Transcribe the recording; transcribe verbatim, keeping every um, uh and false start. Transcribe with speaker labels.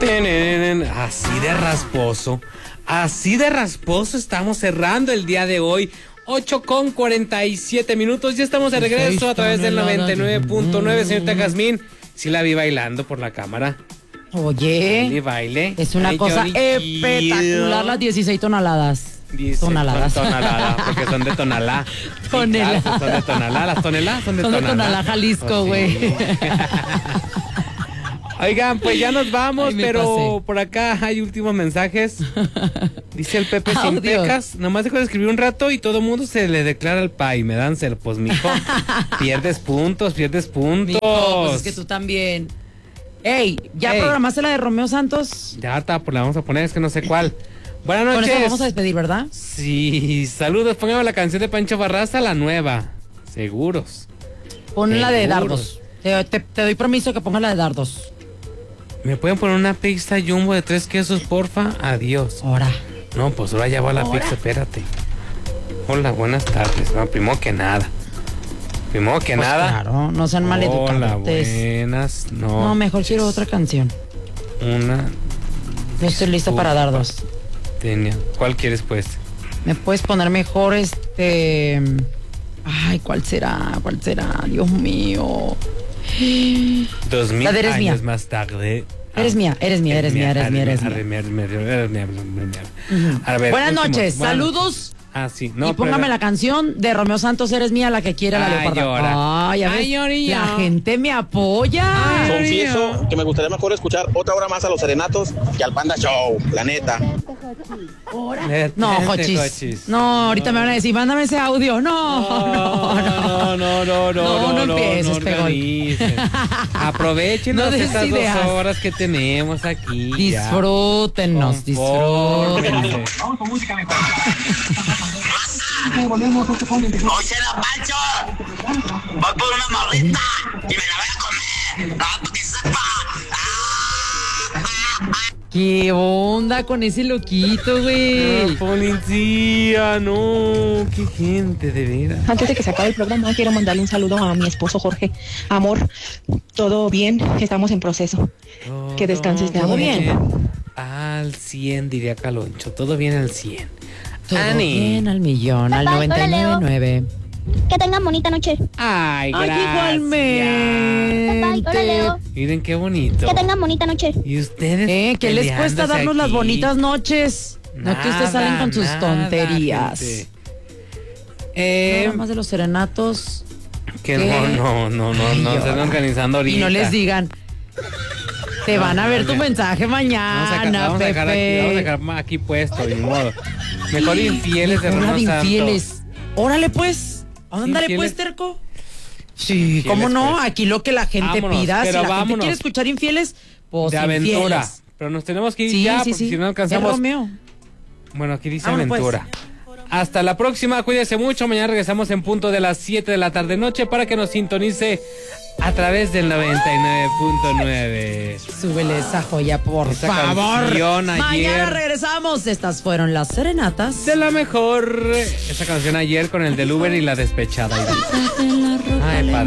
Speaker 1: Así de rasposo, así de rasposo estamos cerrando el día de hoy. ocho con cuarenta y siete minutos. Ya estamos de regreso a través del noventa y nueve punto nueve. Señorita Jazmín, sí la vi bailando por la cámara.
Speaker 2: Oye,
Speaker 1: baile, baile.
Speaker 2: Es una
Speaker 1: Ay,
Speaker 2: cosa
Speaker 1: lloriquillo.
Speaker 2: espectacular las dieciséis toneladas.
Speaker 1: Dice,
Speaker 2: Tonaladas.
Speaker 1: Son tonalada, porque son de Tonalá.
Speaker 2: Tonelá.
Speaker 1: Sí, claro, son de Tonalá. Las toneladas son de
Speaker 2: Son de
Speaker 1: Tonalá.
Speaker 2: Tonalá, Jalisco, güey.
Speaker 1: Oh, sí. Oigan, pues ya nos vamos,
Speaker 2: Ay, me
Speaker 1: pero
Speaker 2: pasé.
Speaker 1: por acá hay últimos mensajes. Dice el Pepe sin
Speaker 2: Audios.
Speaker 1: pecas, nomás dejo de escribir un rato y todo el mundo se le declara al pay. Me dan cel, pues mijo, pierdes puntos, pierdes puntos.
Speaker 2: Mijo, pues es que tú también. Ey, ¿ya
Speaker 1: Ey.
Speaker 2: programaste la de Romeo Santos?
Speaker 1: Ya está, pues la vamos a poner, es que no sé cuál. Buenas
Speaker 2: Con
Speaker 1: noches.
Speaker 2: eso vamos a despedir, ¿verdad?
Speaker 1: Sí, saludos, póngame la canción de Pancho Barraza, la nueva. Seguros.
Speaker 2: Pon la de
Speaker 1: Seguros.
Speaker 2: dardos. Te, te- te doy permiso que pongas la de dardos.
Speaker 1: ¿Me pueden poner una pizza jumbo de tres quesos, porfa? Adiós.
Speaker 2: Ahora.
Speaker 1: No, pues ahora ya va la pizza, espérate. Hola, buenas tardes. No, primero que nada. Primero que
Speaker 2: Pues
Speaker 1: nada.
Speaker 2: claro, no sean
Speaker 1: Hola,
Speaker 2: maleducados.
Speaker 1: buenas noches.
Speaker 2: No, mejor quiero otra canción.
Speaker 1: Una
Speaker 2: Yo estoy lista para dardos.
Speaker 1: tenía. ¿Cuál quieres, pues?
Speaker 2: ¿Me puedes poner mejor este... Ay, ¿cuál será? ¿Cuál será? Dios mío.
Speaker 1: Dos mil
Speaker 2: La de Eres
Speaker 1: años
Speaker 2: Mía.
Speaker 1: más tarde.
Speaker 2: Eres mía, eres mía, eres mía, eres mía, eres mía.
Speaker 1: Eres mía, eres mía, eres mía, eres mía. A ver,
Speaker 2: Buenas
Speaker 1: último.
Speaker 2: noches,
Speaker 1: Buenas-
Speaker 2: saludos.
Speaker 1: Ah, sí. No,
Speaker 2: y póngame
Speaker 1: pero-
Speaker 2: la canción de Romeo Santos, Eres mía, la que quiere la
Speaker 1: Ay,
Speaker 2: leoparda.
Speaker 1: llora.
Speaker 2: Ay, ya ves,
Speaker 1: Ay, llorillo.
Speaker 2: la gente me apoya.
Speaker 1: Ay.
Speaker 3: Confieso que me gustaría mejor escuchar otra hora más a los Serenatos que al Panda Show, la neta.
Speaker 1: Vete,
Speaker 2: No,
Speaker 1: vete,
Speaker 2: Jochis.
Speaker 1: Jochis.
Speaker 2: No, ahorita me van a decir, mándame ese audio. No, no,
Speaker 1: no,
Speaker 2: no.
Speaker 1: no, no, no,
Speaker 2: No, no
Speaker 1: no,
Speaker 2: empieces,
Speaker 1: no
Speaker 2: Pegón.
Speaker 1: organicen. Aprovechen
Speaker 2: No des
Speaker 1: estas dos
Speaker 2: ideas.
Speaker 1: horas que tenemos aquí. ya.
Speaker 2: Disfrútennos, disfrútennos.
Speaker 1: Confórmense.
Speaker 4: Oye, la Pancho, voy por una morrita y me la voy a comer. No, para que sepa.
Speaker 2: ¿Qué onda con ese loquito, güey?
Speaker 1: No, policía, no, qué gente, de veras.
Speaker 5: Antes de que se acabe el programa, quiero mandarle un saludo a mi esposo Jorge. Amor, todo bien, estamos en proceso. Que descanses, te amo.
Speaker 1: Todo
Speaker 2: bien.
Speaker 1: Al cien, diría Caloncho. Todo bien al cien.
Speaker 2: Todo
Speaker 1: Ani.
Speaker 2: bien al millón, al
Speaker 6: Papá,
Speaker 2: noventa y nueve
Speaker 6: hola,
Speaker 2: punto nueve.
Speaker 6: Que tengan bonita noche.
Speaker 1: Ay,
Speaker 2: Ay,
Speaker 1: gracias.
Speaker 2: igualmente.
Speaker 6: Hola, Leo.
Speaker 1: Miren qué bonito.
Speaker 6: Que tengan bonita noche.
Speaker 1: Y ustedes.
Speaker 2: Eh, ¿qué les cuesta
Speaker 1: peleándose
Speaker 2: darnos las
Speaker 1: aquí?
Speaker 2: bonitas noches? No que ustedes salen con sus
Speaker 1: Nada,
Speaker 2: tonterías.
Speaker 1: gente.
Speaker 2: No,
Speaker 1: Eh,
Speaker 2: nada más de los serenatos.
Speaker 1: que
Speaker 2: ¿Qué?
Speaker 1: no, no, no, no,
Speaker 2: Ay,
Speaker 1: no se
Speaker 2: llora.
Speaker 1: están organizando ahorita.
Speaker 2: Y no les digan. Te van a ver tu
Speaker 1: Vamos a-
Speaker 2: mensaje
Speaker 1: Vamos a,
Speaker 2: mañana,
Speaker 1: dejar- vamos a dejar aquí, vamos a
Speaker 2: Pepe.
Speaker 1: dejar aquí puesto, ni modo. Mejor infieles de
Speaker 2: Una
Speaker 1: Romeo
Speaker 2: de
Speaker 1: Santos.
Speaker 2: infieles. Órale pues. Ándale
Speaker 1: Infieles.
Speaker 2: pues, terco. Sí,
Speaker 1: Infieles,
Speaker 2: ¿cómo no?
Speaker 1: pues.
Speaker 2: Aquí lo que la gente
Speaker 1: Vámonos,
Speaker 2: pida. Si
Speaker 1: pero
Speaker 2: la gente
Speaker 1: vámonos.
Speaker 2: quiere escuchar infieles, pues
Speaker 1: De aventura.
Speaker 2: infieles.
Speaker 1: Pero nos tenemos que ir
Speaker 2: Sí,
Speaker 1: ya,
Speaker 2: sí,
Speaker 1: porque
Speaker 2: sí.
Speaker 1: si no
Speaker 2: Es
Speaker 1: alcanzamos.
Speaker 2: Romeo.
Speaker 1: Bueno, aquí dice
Speaker 2: Vámonos, pues.
Speaker 1: aventura. Hasta la próxima, cuídense mucho. Mañana regresamos en punto de las siete de la tarde noche para que nos sintonice a través del noventa y nueve punto nueve.
Speaker 2: Súbele esa joya, por
Speaker 1: Esa
Speaker 2: favor.
Speaker 1: canción ayer.
Speaker 2: Mañana regresamos. Estas fueron las serenatas.
Speaker 1: De la mejor. Esa canción ayer con el del Uber y la despechada. Ay, padre.